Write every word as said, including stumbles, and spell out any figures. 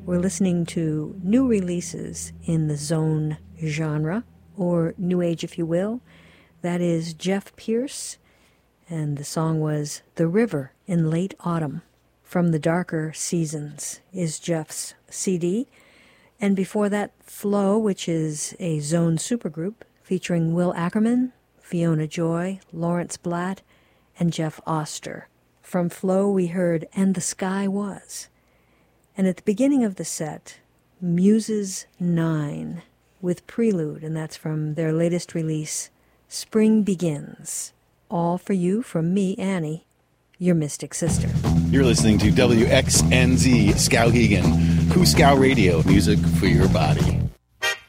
We're listening to new releases in the Zone genre, or New Age if you will. That is Jeff Pierce, and the song was The River in Late Autumn. From the Darker Seasons is Jeff's C D. And before that, Flow, which is a Zone supergroup featuring Will Ackerman, Fiona Joy, Lawrence Blatt, and Jeff Oster. From Flow, we heard And the Sky Was. And at the beginning of the set, Muses nine with Prelude, and that's from their latest release, Spring Begins. All for you from me, Annie, your Mystic Sister. You're listening to W X N Z Skowhegan, Kuskow Radio, music for your body.